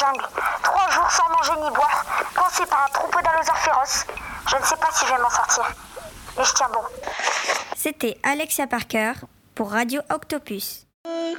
jungle, 3 jours sans manger ni boire, coincé par un troupeau d'allosaures féroces. Je ne sais pas si je vais m'en sortir, mais je tiens bon. C'était Alexia Parker pour Radio Octopus.